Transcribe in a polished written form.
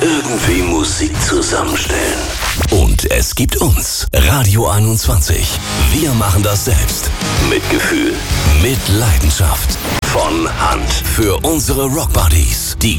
Irgendwie Musik zusammenstellen. Und es gibt uns. Radio 21. Wir machen das selbst. Mit Gefühl. Mit Leidenschaft. Von Hand. Für unsere Rockbuddies. Die